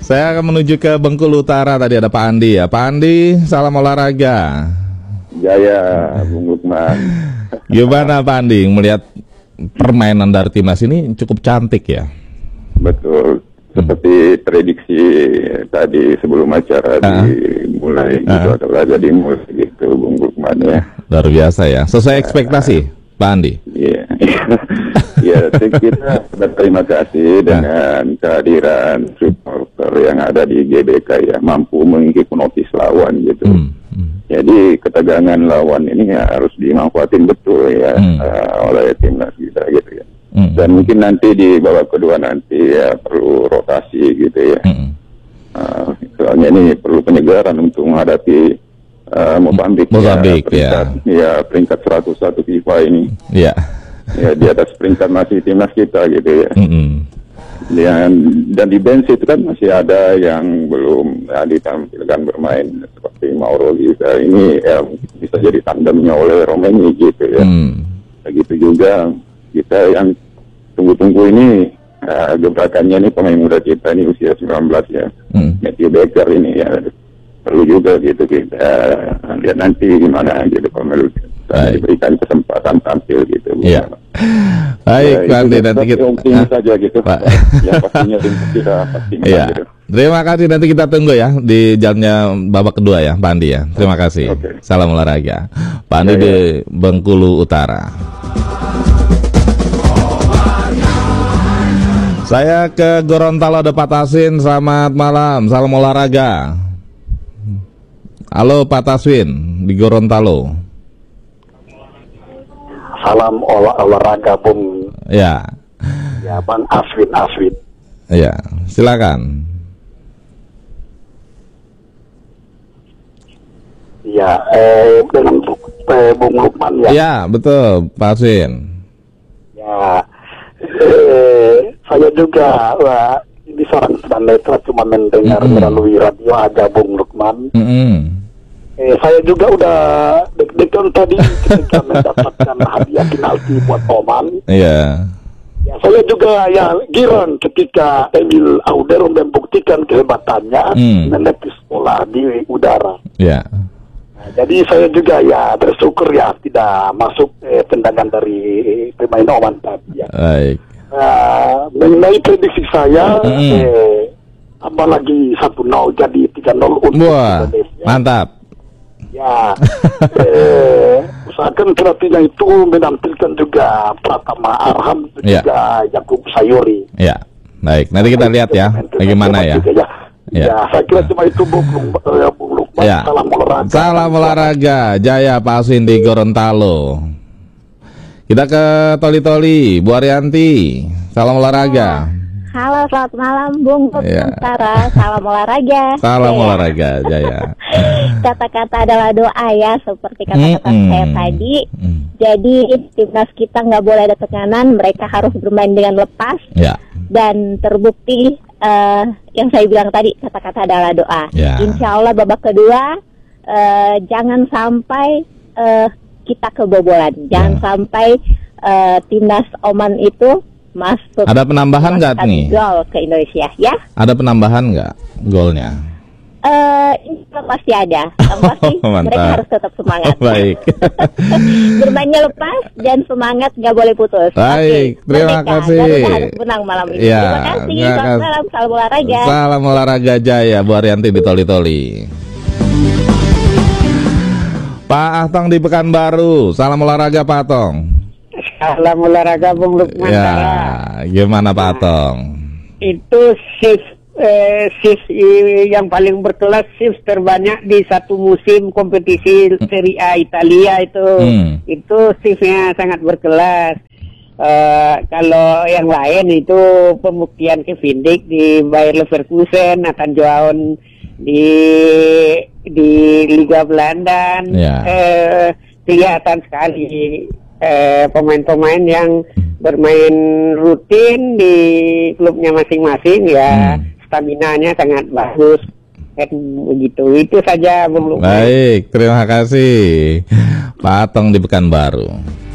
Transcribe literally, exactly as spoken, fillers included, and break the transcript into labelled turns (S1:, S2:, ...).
S1: Saya akan menuju ke Bengkulu Utara. Tadi ada Pak Andi ya. Pak Andi, salam olahraga.
S2: Jaya, Bung Lukman.
S1: Gimana Pak Andi melihat permainan dari timnas ini cukup cantik ya?
S2: Betul. Seperti prediksi tadi sebelum acara uh, dimulai uh, gitu, atau laga dimulai gitu, Bung Lukman ya.
S1: Luar biasa ya, sesuai ekspektasi, uh, Pak Andi.
S2: Iya, ya, kita berterima kasih uh. dengan kehadiran supporter yang ada di G B K ya, mampu menghipnotis lawan gitu. Hmm. Hmm. Jadi ketegangan lawan ini ya harus dimanfaatin betul ya hmm. uh, oleh timnas kita gitu ya. Mm. Dan mungkin nanti di babak kedua nanti ya perlu rotasi gitu ya. Mm. Uh, soalnya ini perlu penyegaran untuk menghadapi uh, Mozambik.
S1: Mozambik
S2: ya, peringkat, ya. ya peringkat seratus satu FIFA ini.
S1: Ya.
S2: Ya di atas peringkat masih timnas kita gitu ya.
S1: Mm-mm.
S2: Dan dan di bench itu kan masih ada yang belum ya, ditampilkan bermain seperti Mauro Giza ini ya, bisa jadi tandemnya oleh Romeni gitu ya. Mm. Begitu juga kita yang tunggu-tunggu ini uh, gebrakannya ini pemain muda kita ini usia sembilan belas ya, hmm. Matthew Baker ini ya perlu juga gitu kita uh, lihat nanti gimana gitu kalau diberikan kesempatan tampil gitu.
S1: Iya. Baik, ya, nanti nanti kita
S2: optimis saja gitu. Pak. Ya pastinya kita pasti.
S1: Iya. Gitu. Terima kasih, nanti kita tunggu ya di jalannya babak kedua ya Pak Andi ya. Terima kasih. Okay. Salam olahraga. Pak Andi ya, ya. Di Bengkulu Utara. Saya ke Gorontalo, ada Pak Taswin. Selamat malam, salam olahraga. Halo Pak Taswin di Gorontalo.
S3: Salam olah olahraga Bung.
S1: Ya.
S3: Ya Bang Aswin Aswin.
S1: Ya, silakan.
S3: Ya, eh dengan eh, Bung Lukman ya.
S1: Ya, betul Pak Aswin.
S3: Ya. Eh, saya juga wah, ini seorang tunanetra cuma mendengar mm-hmm. melalui radio aja Bung Lukman. Mm-hmm. Eh, saya juga udah deg-degan tadi ketika mendapatkan hadiah penalti buat Oman.
S1: Iya. Yeah.
S3: Ya, saya juga ya girang ketika Emil Auder membuktikan kehebatannya mm. menepis bola di udara.
S1: Iya. Yeah.
S3: Nah, jadi saya juga ya bersyukur ya tidak masuk eh, tendangan dari pemain Oman tadi ya.
S1: Baik.
S3: Uh, mengenai prediksi saya,
S1: mm.
S3: eh, apalagi satu nol jadi tiga nol untuk
S1: Wah,
S3: Indonesia.
S1: Mantap.
S3: Ya, eh, usahakan pelatihnya itu menampilkan juga Pratama Arham dan
S1: ya.
S3: juga Yakub Sayuri.
S1: Ya, baik. Nanti kita lihat ya, bagaimana ya.
S3: Ya.
S1: Ya.
S3: Ya, saya kira cuma itu Bung Lukman.
S1: Ya.
S3: Salam olahraga.
S1: Salam olahraga, Jaya Pak Aswin di Gorontalo. Kita ke Toli-Toli, Bu Arianti. Salam olahraga.
S4: Halo, selamat malam Bung
S1: ya.
S4: Tara. Salam olahraga.
S1: Salam
S4: ya.
S1: olahraga, Jaya.
S4: Kata-kata adalah doa ya, seperti kata-kata mm-hmm. saya tadi. Mm. Jadi timnas kita nggak boleh ada tekanan, mereka harus bermain dengan lepas.
S1: Ya.
S4: Dan terbukti uh, yang saya bilang tadi, kata-kata adalah doa.
S1: Ya.
S4: Insya Allah babak kedua uh, jangan sampai uh, kita kebobolan, jangan ya. sampai uh, timnas Oman itu masuk.
S1: Ada penambahan nggak nih?
S4: Gol ke Indonesia, ya?
S1: Ada penambahan nggak golnya?
S4: Uh, ini pasti ada, yang pasti mereka harus tetap semangat.
S1: Baik.
S4: Bermainnya lepas dan semangat, nggak boleh putus.
S1: Baik, okay. Terima Merdeka. kasih.
S4: Garuda harus menang malam ini.
S1: Ya,
S4: terima kasih. Selamat malam, salam olahraga.
S1: Salam olahraga Jaya, Bu Arianti di Toli-Toli. Pak Ahtong di Pekanbaru, salam olahraga Pak Ahtong.
S5: Salam olahraga Bung Lukman.
S1: Ya, gimana Pak Ahtong?
S5: Itu shift eh, shift yang paling berkelas, shift terbanyak di satu musim kompetisi Serie A Italia itu. Hmm. Itu shiftnya sangat berkelas. Uh, kalau yang lain itu pembuktian Kevin Dijk di Bayer Leverkusen, Nathan Joaon di di Liga Belanda, ya. eh, kelihatan sekali eh, pemain-pemain yang bermain rutin di klubnya masing-masing ya, hmm. staminanya sangat bagus. Kan begitu. Itu saja Bung Lukman.
S1: Baik, terima kasih Pak Ahtong di Pekanbaru.